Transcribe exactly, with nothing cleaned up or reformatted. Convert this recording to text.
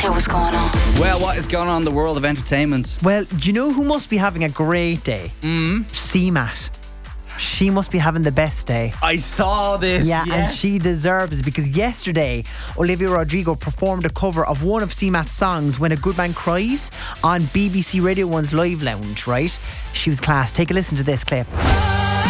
hear what's going on. Well, what is going on in the world of entertainment? Well, do you know who must be having a great day? Mm. C-Mat. She must be having the best day. I saw this. Yeah, yes. and she deserves it because yesterday Olivia Rodrigo performed a cover of one of C-Mat's songs, When a Good Man Cries, on B B C Radio one's Live Lounge, right? She was class. Take a listen to this clip.